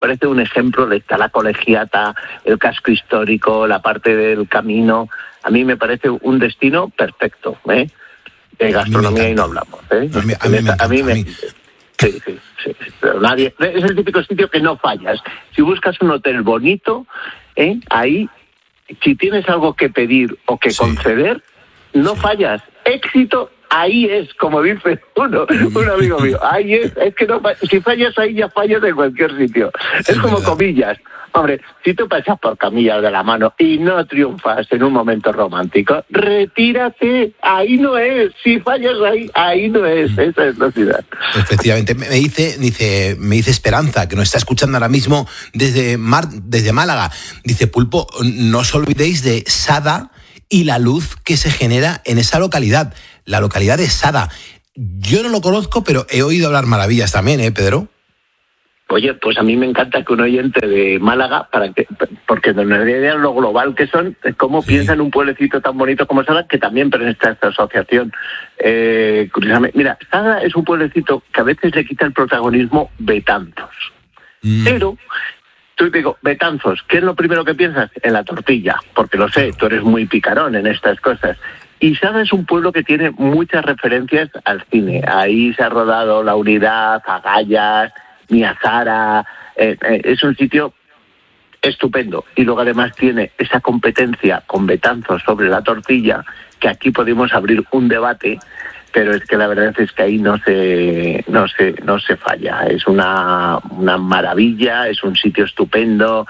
parece un ejemplo de la colegiata, el casco histórico, la parte del camino. A mí me parece un destino perfecto, ¿eh? De gastronomía y no hablamos, ¿eh? A mí me encanta. Sí. Pero nadie, es el típico sitio que no fallas. Si buscas un hotel bonito, ahí, si tienes algo que pedir o que conceder, no fallas. Éxito, ahí es, como dice un amigo mío. Ahí es que no, si fallas ahí, ya fallas en cualquier sitio. Es como verdad. Comillas. Hombre, si tú pasas por Camillas de la Mano y no triunfas en un momento romántico, retírate, ahí no es. Si fallas ahí no es. Esa es la ciudad. Efectivamente, me dice Esperanza, que nos está escuchando ahora mismo desde Málaga. Dice, Pulpo, no os olvidéis de Sada y la luz que se genera en esa localidad, la localidad de Sada. Yo no lo conozco, pero he oído hablar maravillas también, Pedro. Oye, pues a mí me encanta que un oyente de Málaga, porque nos vean lo global que son, cómo piensa en un pueblecito tan bonito como Sada, que también pertenece a esta asociación. Curiosamente, mira, Sada es un pueblecito que a veces le quita el protagonismo Betanzos. Pero, tú digo, Betanzos, ¿qué es lo primero que piensas? En la tortilla, porque lo sé, tú eres muy picarón en estas cosas. Y Sada es un pueblo que tiene muchas referencias al cine. Ahí se ha rodado La Unidad, Agallas, Miazara, es un sitio estupendo. Y luego además tiene esa competencia con Betanzos sobre la tortilla, que aquí podemos abrir un debate, pero es que la verdad es que ahí no se falla. Es una maravilla, es un sitio estupendo.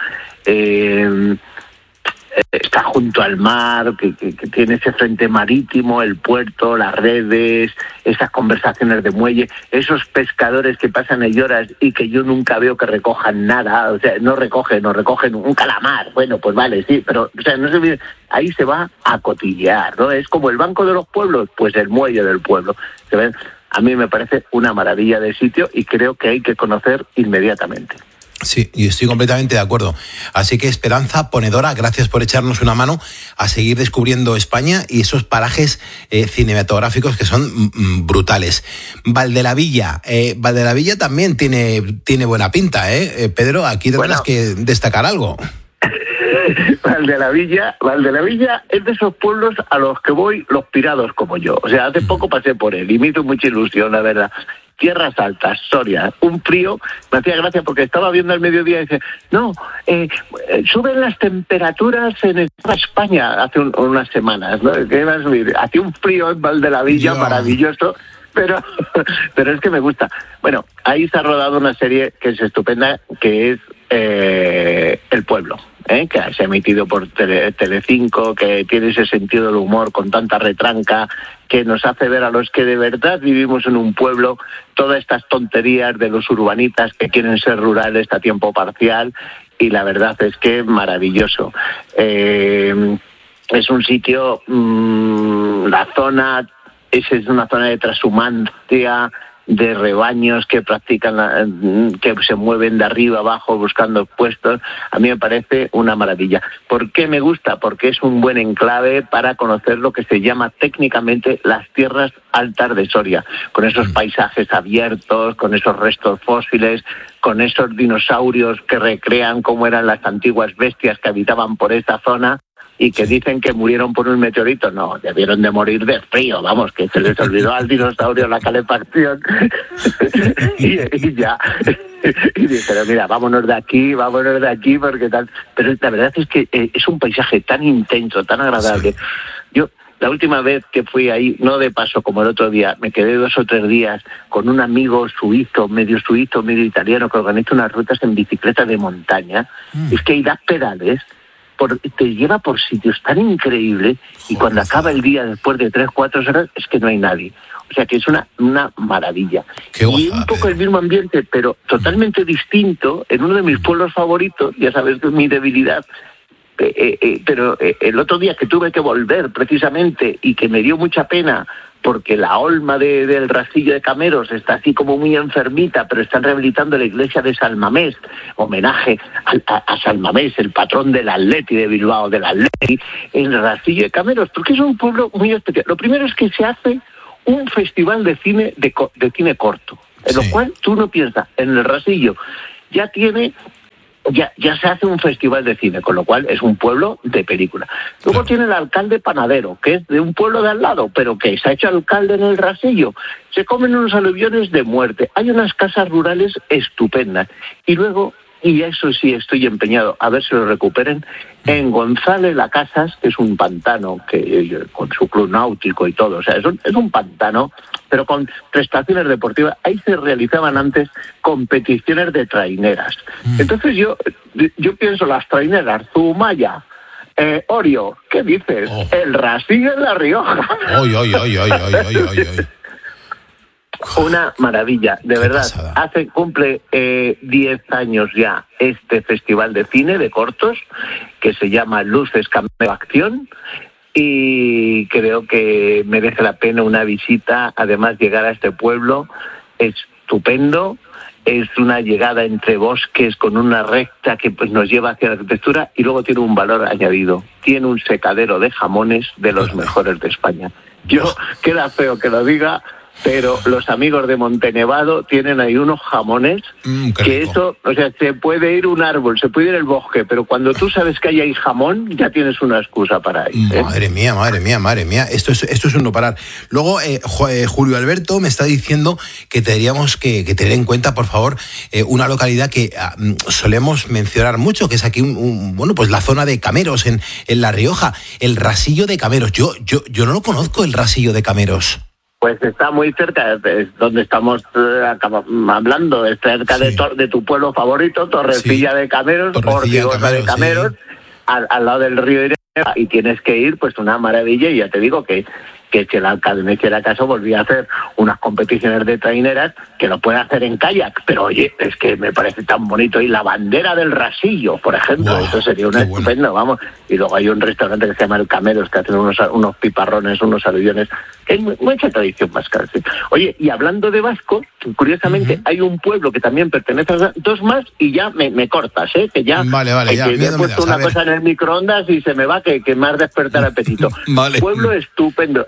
Está junto al mar, que tiene ese frente marítimo, el puerto, las redes, esas conversaciones de muelle, esos pescadores que pasan en horas y que yo nunca veo que recojan nada, o sea, no recogen un calamar, bueno, pues vale, sí, pero, o sea, no se, ahí se va a cotillear, ¿no? Es como el Banco de los Pueblos, pues el muelle del pueblo, ¿se ven? A mí me parece una maravilla de sitio y creo que hay que conocer inmediatamente. Sí, y estoy completamente de acuerdo. Así que Esperanza Ponedora, gracias por echarnos una mano a seguir descubriendo España y esos parajes cinematográficos que son brutales. Valdelavilla también tiene buena pinta, Pedro, aquí tendrás que destacar algo. Valdelavilla es de esos pueblos a los que voy los pirados como yo. O sea, hace poco pasé por él y me hizo mucha ilusión, la verdad. Tierras Altas, Soria, un frío, me hacía gracia porque estaba viendo al mediodía y dice, suben las temperaturas en España hace unas semanas, ¿no? Que iban a subir. Hacía un frío en Valdelavilla, maravilloso, pero es que me gusta. Bueno, ahí se ha rodado una serie que es estupenda, que es El Pueblo, que se ha emitido por Telecinco, que tiene ese sentido del humor con tanta retranca, que nos hace ver a los que de verdad vivimos en un pueblo todas estas tonterías de los urbanitas que quieren ser rurales a tiempo parcial, y la verdad es que maravilloso. Es un sitio, la zona, es una zona de transhumancia, de rebaños que practican, que se mueven de arriba abajo buscando puestos. A mí me parece una maravilla. ¿Por qué me gusta? Porque es un buen enclave para conocer lo que se llama técnicamente las tierras altas de Soria, con esos paisajes abiertos, con esos restos fósiles, con esos dinosaurios que recrean cómo eran las antiguas bestias que habitaban por esta zona y que dicen que murieron por un meteorito. No, debieron de morir de frío, vamos, que se les olvidó al dinosaurio la calefacción y ya. Y dijeron, mira, vámonos de aquí porque tal. Pero la verdad es que es un paisaje tan intenso, tan agradable. Yo, la última vez que fui ahí, no de paso como el otro día, me quedé 2 o 3 días con un amigo suizo, medio italiano, que organiza unas rutas en bicicleta de montaña. Es que ahí das pedales, te lleva por sitios tan increíbles, y cuando acaba el día, después de 3-4 horas, es que no hay nadie. O sea que es una maravilla. Y un poco el mismo ambiente, pero totalmente distinto, en uno de mis pueblos favoritos, ya sabes que es mi debilidad, pero el otro día que tuve que volver precisamente y que me dio mucha pena, porque la olma del Rastrillo de Cameros está así como muy enfermita, pero están rehabilitando la iglesia de San Mamés, homenaje a San Mamés, el patrón del Atleti de Bilbao, del Atleti, en el Rastrillo de Cameros, porque es un pueblo muy especial. Lo primero es que se hace un festival de cine de cine corto, en lo cual tú no piensas, en el Rastrillo ya tiene ya se hace un festival de cine, con lo cual es un pueblo de película. Luego tiene el alcalde panadero, que es de un pueblo de al lado, pero que se ha hecho alcalde en el Rasillo. Se comen unos aluviones de muerte. Hay unas casas rurales estupendas. Y luego, y eso sí estoy empeñado a ver si lo recuperen, en González La Casas, que es un pantano que con su club náutico y todo, o sea, es un pantano, pero con prestaciones deportivas. Ahí se realizaban antes competiciones de traineras. Entonces yo pienso, las traineras, Zumaya, Orio, ¿qué dices? El Rasillo en La Rioja. Una maravilla, de verdad. Pasada. Cumple 10 años ya este festival de cine de cortos que se llama Luces, Cameo, Acción, y creo que merece la pena una visita. Además, llegar a este pueblo es estupendo. Es una llegada entre bosques con una recta que pues nos lleva hacia la arquitectura, y luego tiene un valor añadido. Tiene un secadero de jamones de los mejores de España. Queda feo que lo diga, pero los amigos de Montenevado tienen ahí unos jamones que eso, o sea, se puede ir un árbol, se puede ir el bosque, pero cuando tú sabes que hay jamón, ya tienes una excusa para ir. Madre mía. Esto es un no parar. Luego, Julio Alberto me está diciendo que tendríamos que tener en cuenta, por favor, una localidad que solemos mencionar mucho, que es aquí pues la zona de Cameros, en La Rioja, el Rasillo de Cameros. Yo no lo conozco, el Rasillo de Cameros. Pues está muy cerca, es donde estamos hablando, es cerca de tu pueblo favorito, Torrecilla de Cameros, Ortigosa de Cameros, al lado del río Irene, y tienes que ir, pues una maravilla. Y ya te digo que si el alcalde me hiciera caso, volvía a hacer unas competiciones de traineras, que lo puede hacer en kayak, pero oye, es que me parece tan bonito. Y la bandera del Rasillo, por ejemplo, eso sería una estupenda, vamos. Y luego hay un restaurante que se llama El Cameros, que hacen unos piparrones, unos aluviones, que hay mucha tradición vasca. ¿Sí? Oye, y hablando de vasco, curiosamente, hay un pueblo que también pertenece a dos más, y ya me cortas, que ya, vale, ya que he puesto una cosa en el microondas y se me va, que me has despertar apetito. Vale. Pueblo estupendo.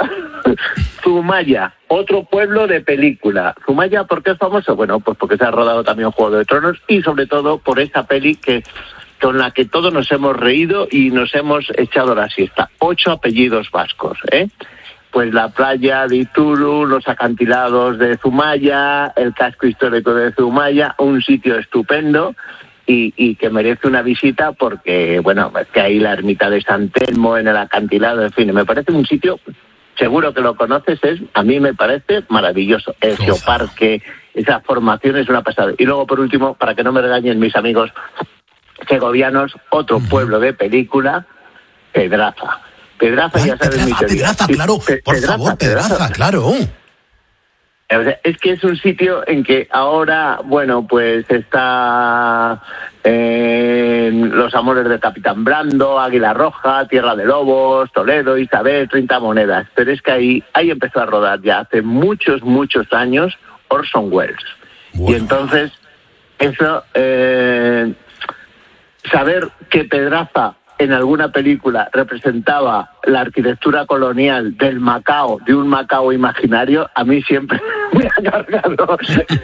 Zumaya, otro pueblo de película. Zumaya, ¿por qué es famoso? Bueno, pues porque se ha rodado también Juego de Tronos, y sobre todo por esa peli con la que todos nos hemos reído y nos hemos echado la siesta. 8 apellidos vascos, Pues la playa de Ituru, los acantilados de Zumaya, el casco histórico de Zumaya, un sitio estupendo y que merece una visita porque, bueno, es que ahí la ermita de San Telmo, en el acantilado, en fin, me parece un sitio, seguro que lo conoces, a mí me parece maravilloso. El geoparque, esa formación es una pasada. Y luego, por último, para que no me regañen mis amigos segovianos, otro pueblo de película, Pedraza. Pedraza, ya sabes, mi teoría. Pedraza, claro, por favor, Pedraza, claro. Es que es un sitio en que ahora, bueno, pues está Los Amores del Capitán Brando, Águila Roja, Tierra de Lobos, Toledo, Isabel, 30 Monedas. Pero es que ahí empezó a rodar ya hace muchos años Orson Welles. Bueno. Y entonces, eso, saber que Pedraza en alguna película representaba la arquitectura colonial del Macao, de un Macao imaginario, a mí siempre me ha cargado.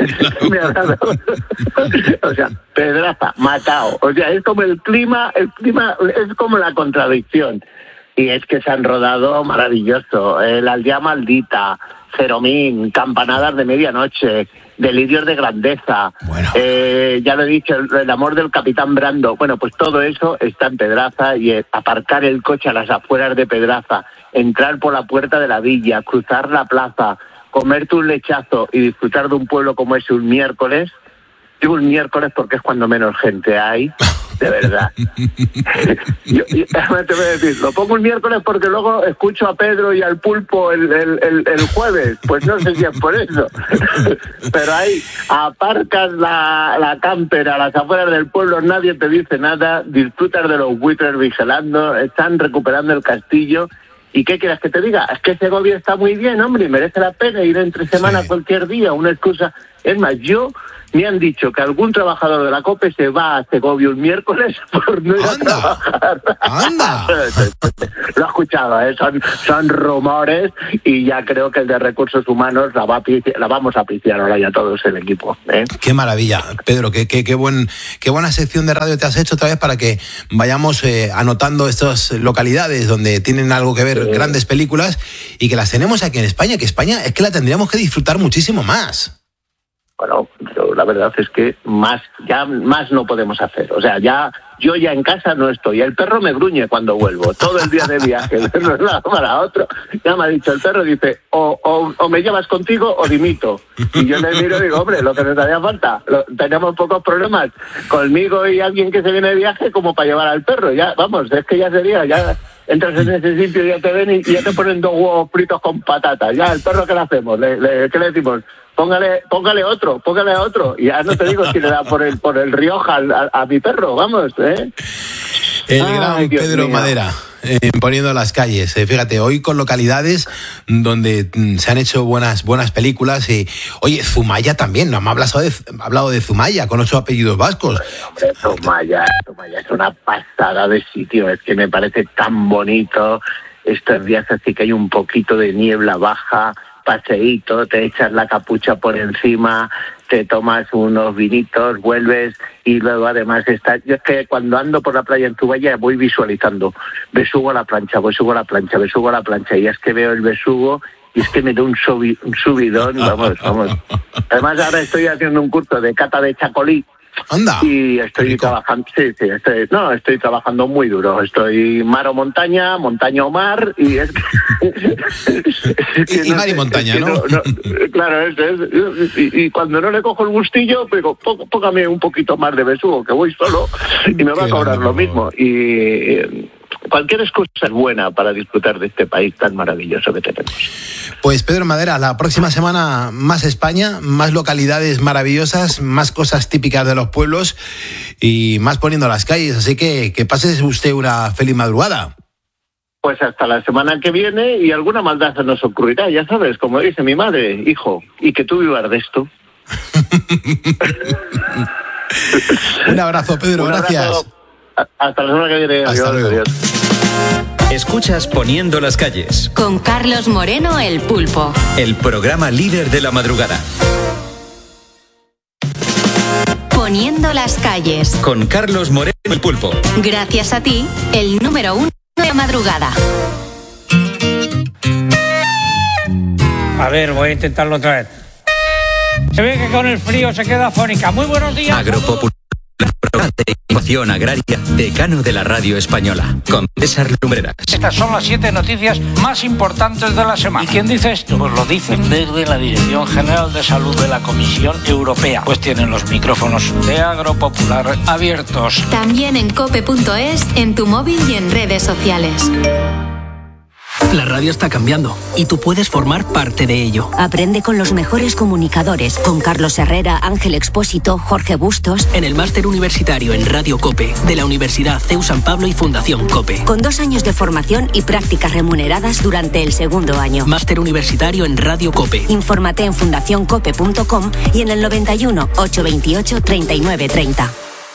O sea, Pedraza, Macao, o sea, es como el clima es como la contradicción. Y es que se han rodado maravilloso. La aldea maldita, Ceromín, Campanadas de medianoche, Delirios de grandeza, bueno. Ya lo he dicho, el amor del Capitán Brando. Bueno, pues todo eso está en Pedraza, y aparcar el coche a las afueras de Pedraza, entrar por la puerta de la villa, cruzar la plaza, comerte un lechazo y disfrutar de un pueblo como ese un miércoles. Digo un miércoles porque es cuando menos gente hay, de verdad. yo te voy a decir, lo pongo un miércoles porque luego escucho a Pedro y al Pulpo el jueves, pues no sé si es por eso. Pero ahí aparcas la camper a las afueras del pueblo, nadie te dice nada, disfrutas de los buitres vigilando, están recuperando el castillo. ¿Y qué quieras que te diga? Es que Segovia está muy bien, hombre, y merece la pena ir entre semana cualquier día, una excusa. Es más, me han dicho que algún trabajador de la COPE se va a Segovia un miércoles por no ir a trabajar. ¡Anda! Lo he escuchado, son rumores, y ya creo que el de recursos humanos la vamos a piciar ahora ya todos el equipo. Qué maravilla, Pedro, qué buena sección de radio te has hecho otra vez para que vayamos anotando estas localidades donde tienen algo que ver grandes películas y que las tenemos aquí en España, que España es que la tendríamos que disfrutar muchísimo más. Bueno, pero la verdad es que más no podemos hacer. O sea, yo ya en casa no estoy. El perro me gruñe cuando vuelvo, todo el día de viaje, de un lado para otro. Ya me ha dicho el perro, dice, o me llevas contigo o dimito. Y yo le miro y digo, hombre, lo que nos haría falta, tenemos pocos problemas conmigo y alguien que se viene de viaje como para llevar al perro. Ya, vamos, es que ya sería, ya entras en ese sitio y ya te ven y ya te ponen 2 huevos fritos con patatas. Ya, el perro, ¿qué le hacemos? ¿Qué le decimos? Póngale otro. Y ya no te digo si le da por el Rioja a mi perro, vamos, El gran Pedro Madera, poniendo las calles. Fíjate, hoy con localidades donde se han hecho buenas películas. Oye, Zumaya también, no me ha hablado de Zumaya, con 8 apellidos vascos. Hombre, Zumaya es una pasada de sitio, es que me parece tan bonito. Estos días así que hay un poquito de niebla baja, paseíto, te echas la capucha por encima, te tomas unos vinitos, vuelves y luego además yo es que cuando ando por la playa en Zumaya voy visualizando besugo a la plancha y es que veo el besugo y es que me da un subidón, vamos. Además ahora estoy haciendo un curso de cata de chacolí. Anda. Y estoy trabajando, estoy trabajando muy duro. Estoy mar o montaña o mar, y es que y mar y montaña, ¿no? Claro, eso es. Y cuando no le cojo el gustillo, digo, póngame un poquito más de besugo, que voy solo y me va a cobrar lo mismo. Y cualquier excusa es buena para disfrutar de este país tan maravilloso que tenemos. Pues Pedro Madera, la próxima semana más España, más localidades maravillosas, más cosas típicas de los pueblos y más poniendo las calles. Así que pase usted una feliz madrugada. Pues hasta la semana que viene, y alguna maldad se nos ocurrirá, ya sabes, como dice mi madre, hijo, y que tú vivas de esto. Un abrazo, Pedro, gracias. Hasta la semana que viene. Hasta luego. Adiós. Escuchas Poniendo las calles. Con Carlos Moreno, el Pulpo. El programa líder de la madrugada. Poniendo las calles. Con Carlos Moreno, el Pulpo. Gracias a ti, el número 1 de la madrugada. A ver, voy a intentarlo otra vez. Se ve que con el frío se queda afónica. Muy buenos días. Agropopular. Programa de innovación agraria, decano de la radio española, con César Lumbreras. Estas son las 7 noticias más importantes de la semana. ¿Y quién dice esto? Pues lo dicen desde la Dirección General de Salud de la Comisión Europea. Pues tienen los micrófonos de Agropopular abiertos. También en cope.es, en tu móvil y en redes sociales. La radio está cambiando y tú puedes formar parte de ello. Aprende con los mejores comunicadores, con Carlos Herrera, Ángel Expósito, Jorge Bustos. En el máster universitario en Radio COPE de la Universidad CEU San Pablo y Fundación COPE. Con 2 años de formación y prácticas remuneradas durante el 2º año. Máster universitario en Radio COPE. Infórmate en fundacioncope.com y en el 91 828 3930.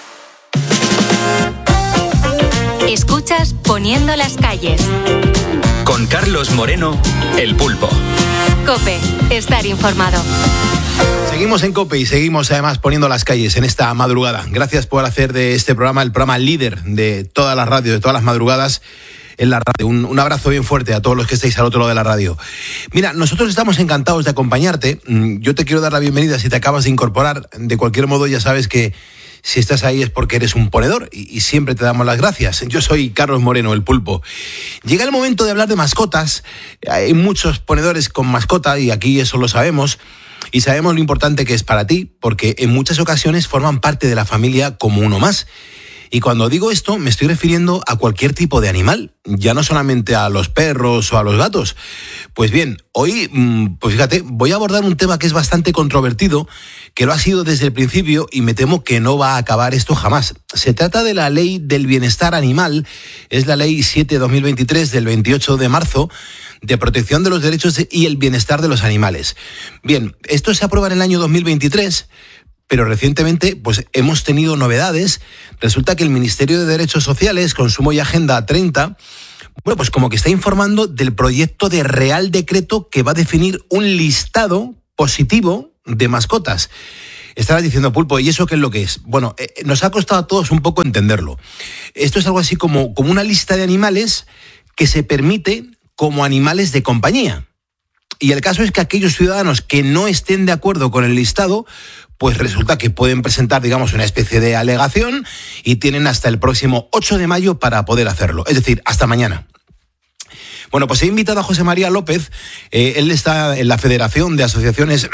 Escuchas Poniendo las calles. Con Carlos Moreno, el Pulpo. COPE, estar informado. Seguimos en COPE y seguimos además poniendo las calles en esta madrugada. Gracias por hacer de este programa el programa líder de todas las radios, de todas las madrugadas en la radio. Un abrazo bien fuerte a todos los que estáis al otro lado de la radio. Mira, nosotros estamos encantados de acompañarte. Yo te quiero dar la bienvenida si te acabas de incorporar. De cualquier modo, ya sabes que si estás ahí es porque eres un ponedor y siempre te damos las gracias. Yo soy Carlos Moreno, el Pulpo. Llega el momento de hablar de mascotas. Hay muchos ponedores con mascota y aquí eso lo sabemos. Y sabemos lo importante que es para ti, porque en muchas ocasiones forman parte de la familia como uno más. Y cuando digo esto, me estoy refiriendo a cualquier tipo de animal, ya no solamente a los perros o a los gatos. Pues bien, hoy, pues fíjate, voy a abordar un tema que es bastante controvertido, que lo ha sido desde el principio y me temo que no va a acabar esto jamás. Se trata de la Ley del Bienestar Animal, es la Ley 7/2023 del 28 de marzo, de protección de los derechos y el bienestar de los animales. Bien, esto se aprueba en el año 2023, pero recientemente pues hemos tenido novedades. Resulta que el Ministerio de Derechos Sociales, Consumo y Agenda 30, bueno, pues como que está informando del proyecto de Real Decreto que va a definir un listado positivo de mascotas. Estarás diciendo, Pulpo, ¿y eso qué es lo que es? Bueno, nos ha costado a todos un poco entenderlo. Esto es algo así como una lista de animales que se permite como animales de compañía. Y el caso es que aquellos ciudadanos que no estén de acuerdo con el listado, pues resulta que pueden presentar, digamos, una especie de alegación y tienen hasta el próximo 8 de mayo para poder hacerlo. Es decir, hasta mañana. Bueno, pues he invitado a José María López. Él está en la Federación de Asociaciones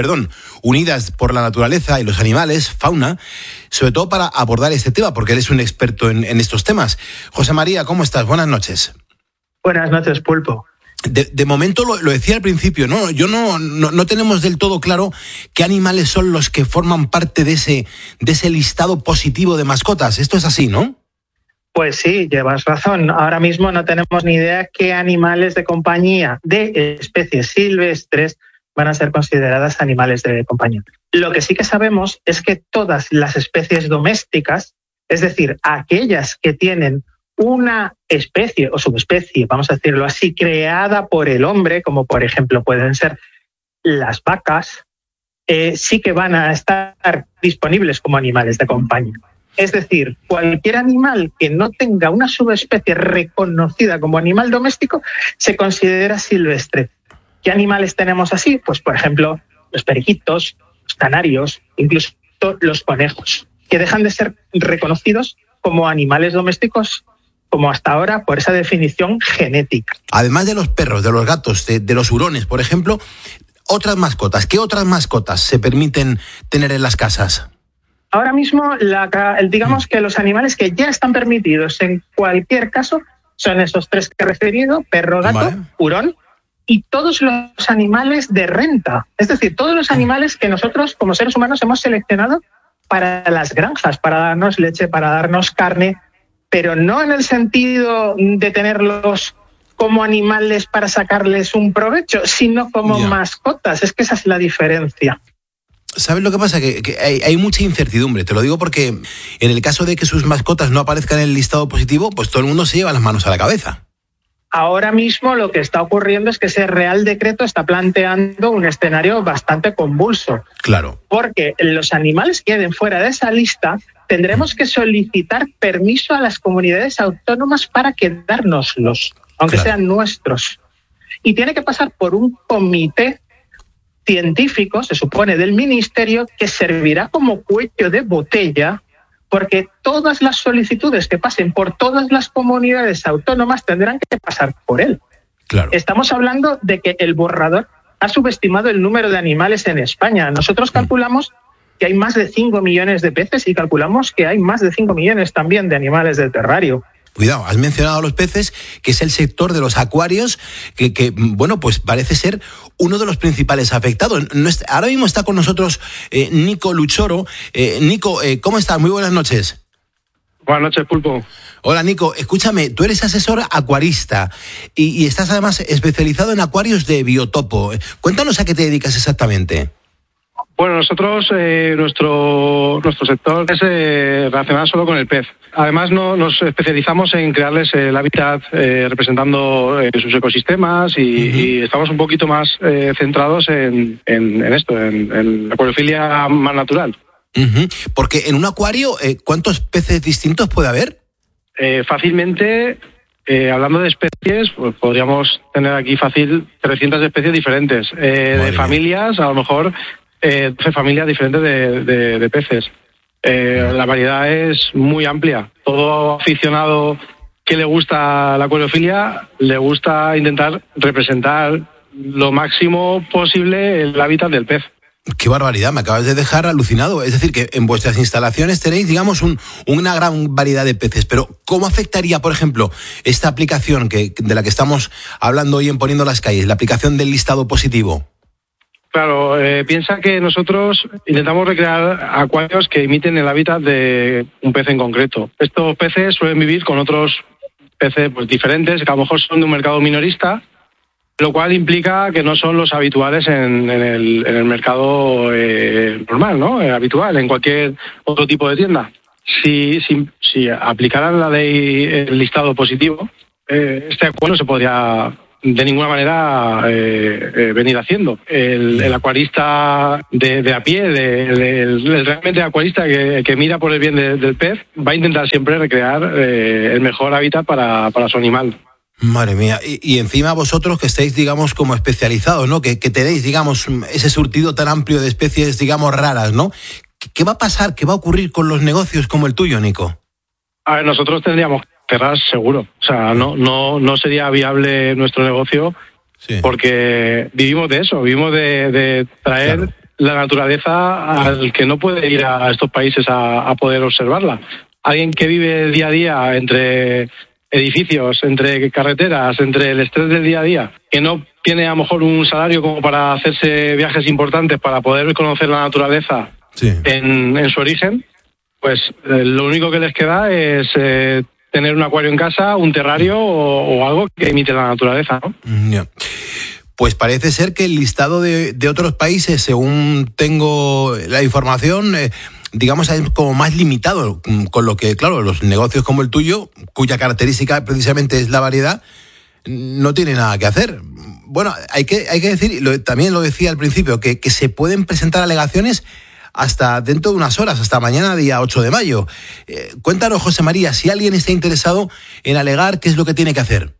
Unidas por la Naturaleza y los Animales, Fauna, sobre todo para abordar este tema, porque él es un experto en estos temas. José María, ¿cómo estás? Buenas noches. Buenas noches, Pulpo. De momento, lo decía al principio, ¿no? Yo no tenemos del todo claro qué animales son los que forman parte de ese listado positivo de mascotas. Esto es así, ¿no? Pues sí, llevas razón. Ahora mismo no tenemos ni idea qué animales de compañía de especies silvestres van a ser consideradas animales de compañía. Lo que sí que sabemos es que todas las especies domésticas, es decir, aquellas que tienen una especie o subespecie, vamos a decirlo así, creada por el hombre, como por ejemplo pueden ser las vacas, sí que van a estar disponibles como animales de compañía. Es decir, cualquier animal que no tenga una subespecie reconocida como animal doméstico se considera silvestre. ¿Qué animales tenemos así? Pues, por ejemplo, los periquitos, los canarios, incluso los conejos, que dejan de ser reconocidos como animales domésticos como hasta ahora por esa definición genética. Además de los perros, de los gatos, de los hurones, por ejemplo, otras mascotas. ¿Qué otras mascotas se permiten tener en las casas? Ahora mismo, digamos que los animales que ya están permitidos en cualquier caso son esos tres que he referido, perro, gato, vale, hurón, y todos los animales de renta. Es decir, todos los animales que nosotros como seres humanos hemos seleccionado para las granjas, para darnos leche, para darnos carne, pero no en el sentido de tenerlos como animales para sacarles un provecho, sino como mascotas. Es que esa es la diferencia. ¿Sabes lo que pasa? Que hay mucha incertidumbre. Te lo digo porque en el caso de que sus mascotas no aparezcan en el listado positivo, pues todo el mundo se lleva las manos a la cabeza. Ahora mismo lo que está ocurriendo es que ese Real Decreto está planteando un escenario bastante convulso. Claro. Porque los animales que queden fuera de esa lista tendremos que solicitar permiso a las comunidades autónomas para quedárnoslos, aunque sean nuestros. Y tiene que pasar por un comité científico, se supone, del Ministerio, que servirá como cuello de botella, porque todas las solicitudes que pasen por todas las comunidades autónomas tendrán que pasar por él. Claro. Estamos hablando de que el borrador ha subestimado el número de animales en España. Nosotros calculamos que hay más de 5 millones de peces y calculamos que hay más de 5 millones también de animales del terrario. Cuidado, has mencionado a los peces, que es el sector de los acuarios, que bueno, pues parece ser uno de los principales afectados. Ahora mismo está con nosotros Nico Luchoro. Nico, ¿cómo estás? Muy buenas noches. Buenas noches, Pulpo. Hola, Nico. Escúchame, tú eres asesor acuarista y estás además especializado en acuarios de biotopo. Cuéntanos a qué te dedicas exactamente. Bueno, nosotros, nuestro sector es relacionado solo con el pez. Además, nos especializamos en crearles el hábitat representando sus ecosistemas y estamos un poquito más centrados en esto, en la acuariofilia más natural. Porque en un acuario, ¿cuántos peces distintos puede haber? Fácilmente, hablando de especies, pues podríamos tener aquí fácil 300 especies diferentes. De familias, a lo mejor 12 familias diferentes de peces. La variedad es muy amplia. Todo aficionado que le gusta la acuariofilia le gusta intentar representar lo máximo posible el hábitat del pez. ¡Qué barbaridad! Me acabas de dejar alucinado. Es decir, que en vuestras instalaciones tenéis, digamos, una gran variedad de peces. Pero, ¿cómo afectaría, por ejemplo, esta aplicación de la que estamos hablando hoy en Poniendo las Calles, la aplicación del listado positivo? Claro, piensa que nosotros intentamos recrear acuarios que imiten el hábitat de un pez en concreto. Estos peces suelen vivir con otros peces pues diferentes, que a lo mejor son de un mercado minorista, lo cual implica que no son los habituales en el mercado normal, ¿no? Habitual, en cualquier otro tipo de tienda. Si aplicaran la ley, el listado positivo, este acuerdo no se podría de ninguna manera venir haciendo. El acuarista de a pie, el realmente acuarista que mira por el bien del pez, va a intentar siempre recrear el mejor hábitat para su animal. Madre mía, y encima vosotros que estáis, digamos, como especializados, ¿no? Que tenéis, digamos, ese surtido tan amplio de especies, digamos, raras, ¿no? ¿Qué va a pasar? ¿Qué va a ocurrir con los negocios como el tuyo, Nico? A ver, nosotros tendríamos que cerrar seguro. O sea, no sería viable nuestro negocio, sí, porque vivimos de eso, vivimos de traer, claro, la naturaleza al que no puede ir a estos países a poder observarla. Alguien que vive día a día entre edificios, entre carreteras, entre el estrés del día a día, que no tiene a lo mejor un salario como para hacerse viajes importantes para poder conocer la naturaleza, sí, en su origen, pues lo único que les queda es tener un acuario en casa, un terrario o algo que imite la naturaleza, ¿no? Yeah. Pues parece ser que el listado de otros países, según tengo la información, digamos, es como más limitado, con lo que, claro, los negocios como el tuyo, cuya característica precisamente es la variedad, no tiene nada que hacer. Bueno, hay que decir, también lo decía al principio, que se pueden presentar alegaciones hasta dentro de unas horas, hasta mañana, día 8 de mayo. Cuéntanos, José María, si alguien está interesado en alegar, ¿qué es lo que tiene que hacer?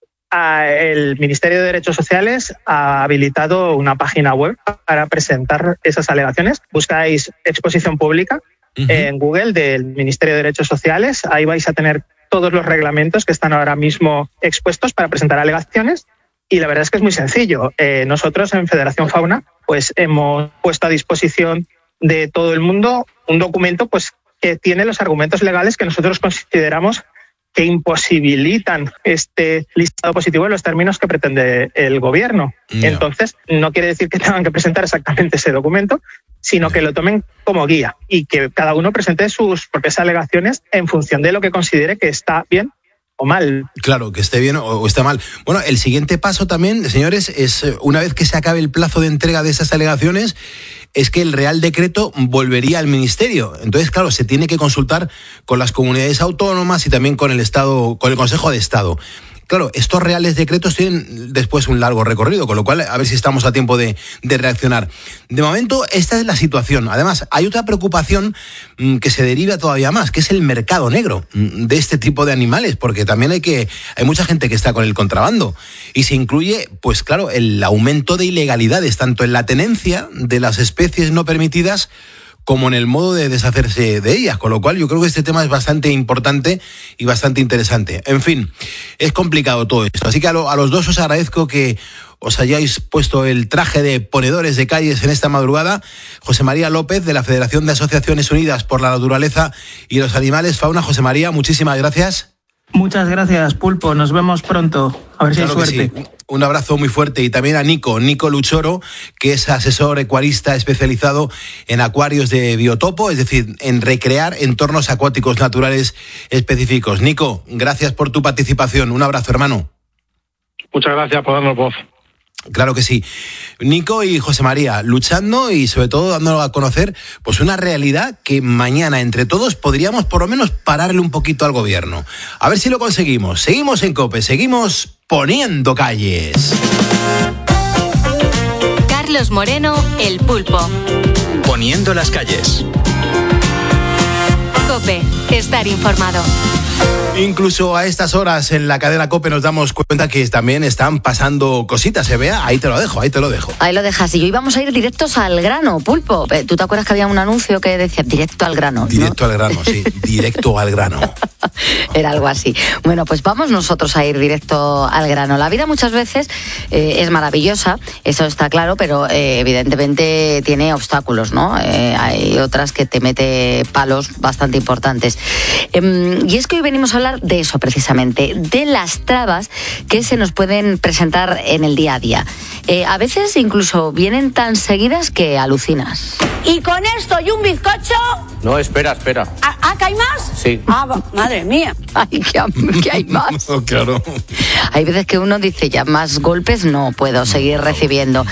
El Ministerio de Derechos Sociales ha habilitado una página web para presentar esas alegaciones. Buscáis exposición pública en Google del Ministerio de Derechos Sociales. Ahí vais a tener todos los reglamentos que están ahora mismo expuestos para presentar alegaciones. Y la verdad es que es muy sencillo. Nosotros en Federación Fauna pues hemos puesto a disposición de todo el mundo un documento pues que tiene los argumentos legales que nosotros consideramos que imposibilitan este listado positivo en los términos que pretende el gobierno. Yeah. Entonces, no quiere decir que tengan que presentar exactamente ese documento, sino que lo tomen como guía y que cada uno presente sus propias alegaciones en función de lo que considere que está bien o mal. Claro, que esté bien o esté mal. Bueno, el siguiente paso también, señores, es una vez que se acabe el plazo de entrega de esas alegaciones, es que el Real Decreto volvería al Ministerio. Entonces, claro, se tiene que consultar con las comunidades autónomas y también con el Estado, con el Consejo de Estado. Claro, estos reales decretos tienen después un largo recorrido, con lo cual a ver si estamos a tiempo de reaccionar. De momento, esta es la situación. Además, hay otra preocupación que se deriva todavía más, que es el mercado negro de este tipo de animales, porque también hay mucha gente que está con el contrabando. Y se incluye, pues claro, el aumento de ilegalidades, tanto en la tenencia de las especies no permitidas como en el modo de deshacerse de ellas, con lo cual yo creo que este tema es bastante importante y bastante interesante. En fin, es complicado todo esto, así que a los dos os agradezco que os hayáis puesto el traje de ponedores de calles en esta madrugada. José María López, de la Federación de Asociaciones Unidas por la Naturaleza y los Animales Fauna. José María, muchísimas gracias. Muchas gracias, Pulpo. Nos vemos pronto. A ver si hay suerte. Sí. Un abrazo muy fuerte. Y también a Nico Luchoro, que es asesor ecuarista especializado en acuarios de biotopo, es decir, en recrear entornos acuáticos naturales específicos. Nico, gracias por tu participación. Un abrazo, hermano. Muchas gracias por darnos voz. Claro que sí. Nico y José María luchando y sobre todo dándolo a conocer pues una realidad que mañana entre todos podríamos por lo menos pararle un poquito al gobierno. A ver si lo conseguimos. Seguimos en COPE, seguimos poniendo calles. Carlos Moreno, El Pulpo. Poniendo las calles. COPE, estar informado. Incluso a estas horas en la cadena COPE nos damos cuenta que también están pasando cositas, ¿se vea? Ahí te lo dejo. Ahí lo dejas. Y hoy vamos a ir directos al grano, Pulpo. ¿Tú te acuerdas que había un anuncio que decía directo al grano? Directo, ¿no? Al grano, sí. Directo al grano. Era algo así. Bueno, pues vamos nosotros a ir directo al grano. La vida muchas veces es maravillosa, eso está claro, pero evidentemente tiene obstáculos, ¿no? Hay otras que te mete palos bastante importantes. Y es que hoy venimos a hablar de eso precisamente, de las trabas que se nos pueden presentar en el día a día. A veces incluso vienen tan seguidas que alucinas. ¿Y con esto y un bizcocho? No, espera. ¿Que hay más? Sí. Madre mía. Ay, que hay más. Oh, claro. Hay veces que uno dice, ya más golpes no puedo seguir recibiendo.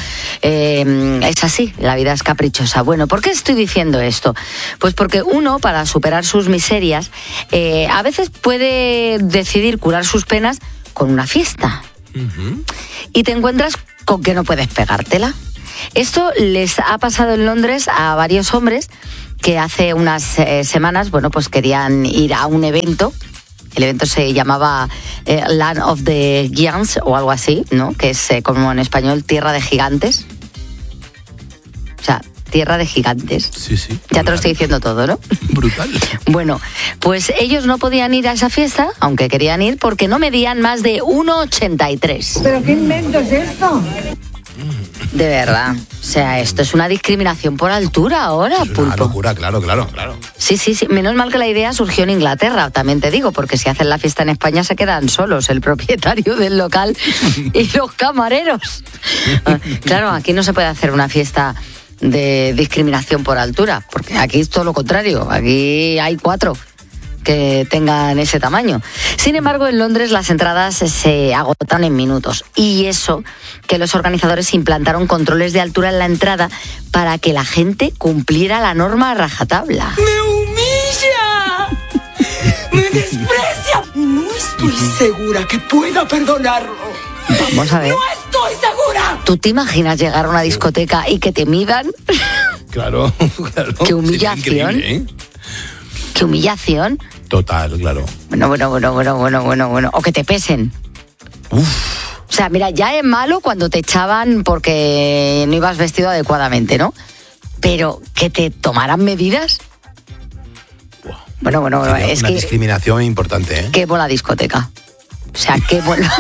Es así, la vida es caprichosa. Bueno, ¿por qué estoy diciendo esto? Pues porque uno, para superar sus miserias, a veces puede decidir curar sus penas con una fiesta. Uh-huh. Y te encuentras con que no puedes pegártela. Esto les ha pasado en Londres a varios hombres que hace unas semanas, pues querían ir a un evento. El evento se llamaba Land of the Giants o algo así, ¿no? Que es como en español Tierra de Gigantes. O sea, Tierra de Gigantes. Sí. Ya te lo estoy diciendo todo, ¿no? Brutal. Bueno, pues ellos no podían ir a esa fiesta, aunque querían ir, porque no medían más de 1,83. ¿Pero qué invento es esto? De verdad. O sea, esto es una discriminación por altura ahora, es Pulpo. Una locura, claro. Sí. Menos mal que la idea surgió en Inglaterra, también te digo, porque si hacen la fiesta en España se quedan solos el propietario del local y los camareros. Claro, aquí no se puede hacer una fiesta de discriminación por altura, porque aquí es todo lo contrario. Aquí hay 4 que tengan ese tamaño. Sin embargo, en Londres las entradas se agotan en minutos. Y eso que los organizadores implantaron controles de altura en la entrada para que la gente cumpliera la norma a rajatabla. ¡Me humilla! ¡Me desprecia! No estoy segura que pueda perdonarlo. Vamos a ver. ¡No estoy segura! ¿Tú te imaginas llegar a una discoteca y que te midan? Claro. ¡Qué humillación! ¡Qué humillación! Total, claro. Bueno. O que te pesen. Uf. O sea, mira, ya es malo cuando te echaban porque no ibas vestido adecuadamente, ¿no? Pero que te tomaran medidas. Wow. Bueno, es una que... discriminación importante, ¿eh? Qué buena discoteca. O sea, qué buena...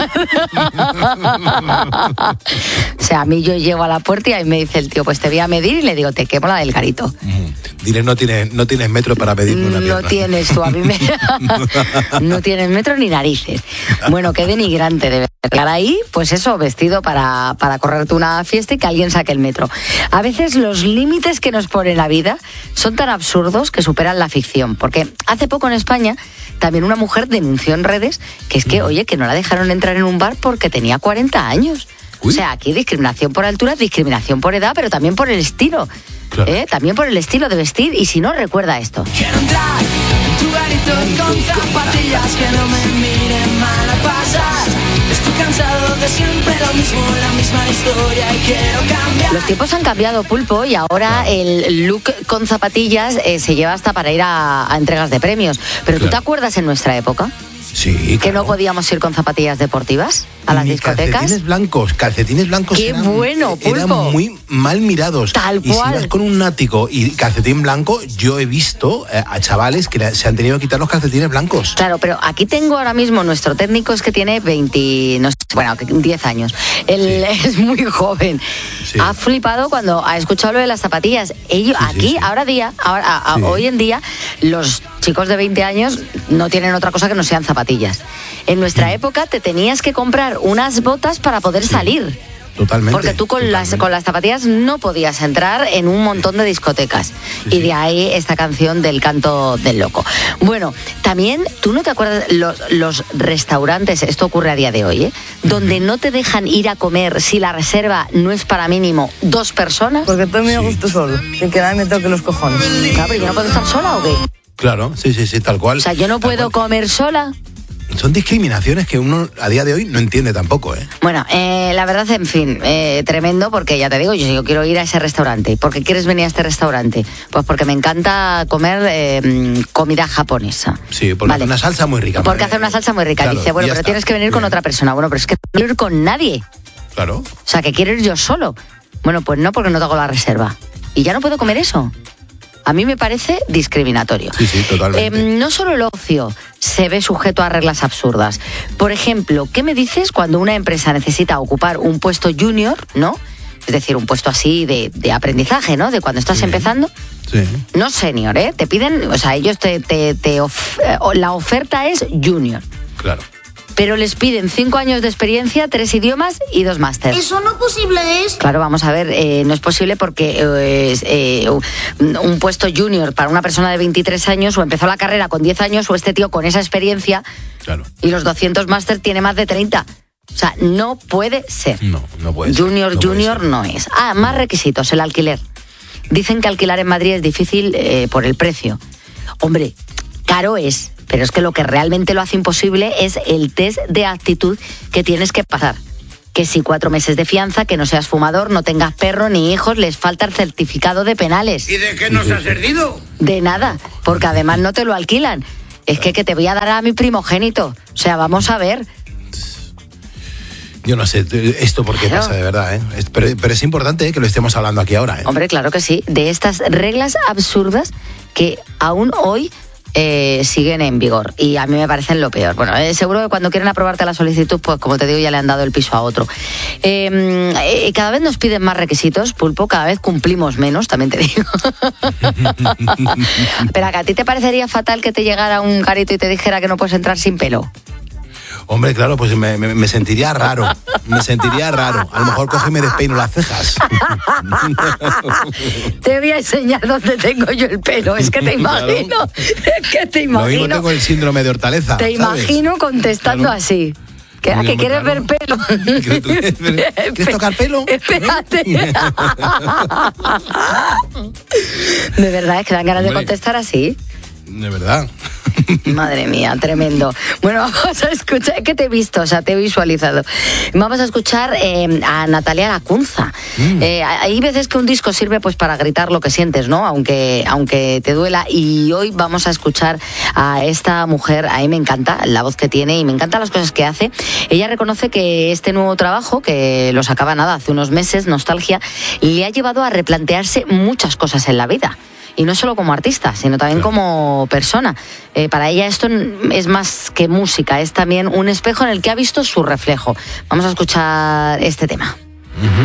O sea, a mí yo llego a la puerta y ahí me dice el tío, pues te voy a medir, y le digo, te quemo la del garito. Dile, no tienes metro para medirme una pierna. No tienes tú, a mí me... No tienes metro ni narices. Bueno, qué denigrante de verdad. Ahí, pues eso, vestido para correrte una fiesta y que alguien saque el metro. A veces los límites que nos pone la vida son tan absurdos que superan la ficción. Porque hace poco en España también una mujer denunció en redes que es que, oye, que no la dejaron entrar en un bar porque tenía 40 años. Uy. O sea, aquí discriminación por altura, discriminación por edad, pero también por el estilo. Claro. También por el estilo de vestir. Y si no, recuerda esto. Quiero entrar en tu garito con zapatillas que no me miren mal a pasar. Estoy cansado de siempre lo mismo, la misma historia y quiero cambiar. Los tiempos han cambiado, Pulpo, y ahora el look con zapatillas se lleva hasta para ir a entregas de premios. Pero ¿tú te acuerdas en nuestra época? Sí, claro. ¿Que no podíamos ir con zapatillas deportivas a las discotecas? Calcetines blancos. ¡Qué bueno, Pulpo! Eran muy mal mirados. Tal cual. Y si vas con un nático y calcetín blanco, yo he visto a chavales que se han tenido que quitar los calcetines blancos. Claro, pero aquí tengo ahora mismo, nuestro técnico es que tiene 10 años. Él es muy joven. Sí. Ha flipado cuando ha escuchado lo de las zapatillas. Hoy en día, los chicos de 20 años no tienen otra cosa que no sean zapatillas. En nuestra época te tenías que comprar unas botas para poder salir. Totalmente. Porque tú con las zapatillas no podías entrar en un montón de discotecas. Sí. Y de ahí esta canción del canto del loco. Bueno, también, ¿tú no te acuerdas los restaurantes, esto ocurre a día de hoy, donde no te dejan ir a comer si la reserva no es para mínimo 2 personas? Porque todo me gusto solo, sin que nadie me toque los cojones. Claro, pero yo no puedo estar sola, ¿o qué? Claro, sí, tal cual. O sea, yo no puedo comer sola. Son discriminaciones que uno a día de hoy no entiende tampoco, ¿eh? Bueno, la verdad, en fin, tremendo, porque ya te digo, yo quiero ir a ese restaurante. ¿Por qué quieres venir a este restaurante? Pues porque me encanta comer comida japonesa. Sí, porque hace una salsa muy rica. Porque hace una salsa muy rica. Claro, dice, bueno, pero tienes que venir con otra persona. Bueno, pero es que no quiero ir con nadie. Claro. O sea, que quiero ir yo solo. Bueno, pues no, porque no te hago la reserva. Y ya no puedo comer eso. A mí me parece discriminatorio. Sí, totalmente. No solo el ocio se ve sujeto a reglas absurdas. Por ejemplo, ¿qué me dices cuando una empresa necesita ocupar un puesto junior, ¿no? Es decir, un puesto así de aprendizaje, ¿no? De cuando estás empezando. Sí. No senior, ¿eh? Te piden, o sea, ellos la oferta es junior. Claro. Pero les piden 5 años de experiencia, 3 idiomas y 2 másters. ¿Eso no posible es? Claro, vamos a ver, no es posible porque un puesto junior para una persona de 23 años o empezó la carrera con 10 años o este tío con esa experiencia, claro, y los 200 máster tiene más de 30. O sea, no puede ser. No puede ser. Junior no es. Más requisitos, el alquiler. Dicen que alquilar en Madrid es difícil por el precio. Hombre, caro es, pero es que lo que realmente lo hace imposible es el test de actitud que tienes que pasar. Que si 4 meses de fianza, que no seas fumador, no tengas perro ni hijos, les falta el certificado de penales. ¿Y de qué nos ha servido? De nada, porque además no te lo alquilan. Es que te voy a dar a mi primogénito. O sea, vamos a ver. Yo no sé esto por qué pasa, de verdad, ¿eh? Pero es importante que lo estemos hablando aquí ahora, ¿eh? Hombre, claro que sí. De estas reglas absurdas que aún hoy siguen en vigor. Y a mí me parecen lo peor. Bueno, seguro que cuando quieren aprobarte la solicitud, pues como te digo, ya le han dado el piso a otro. Cada vez nos piden más requisitos, Pulpo, cada vez cumplimos menos, también te digo. Pero ¿a ti te parecería fatal que te llegara un carito y te dijera que no puedes entrar sin pelo? Hombre, claro, pues me sentiría raro. Me sentiría raro. A lo mejor coge y me despeino las cejas. Te voy a enseñar dónde tengo yo el pelo. Es que te imagino. Claro. Es que te imagino. Lo mismo tengo el síndrome de Hortaleza. Te imagino contestando así. ¿Que quieres ver pelo? ¿Quieres tocar pelo? Espérate. De verdad, es que dan ganas de contestar así. De verdad. Madre mía, tremendo. Bueno, vamos a escuchar, que te he visto, o sea, te he visualizado. Vamos a escuchar a Natalia Lacunza. Hay veces que un disco sirve pues para gritar lo que sientes, ¿no? Aunque te duela. Y hoy vamos a escuchar a esta mujer. A mí me encanta la voz que tiene y me encantan las cosas que hace. Ella reconoce que este nuevo trabajo, que lo sacaba hace unos meses, Nostalgia, le ha llevado a replantearse muchas cosas en la vida. Y no solo como artista, sino también como persona. Para ella esto es más que música, es también un espejo en el que ha visto su reflejo. Vamos a escuchar este tema.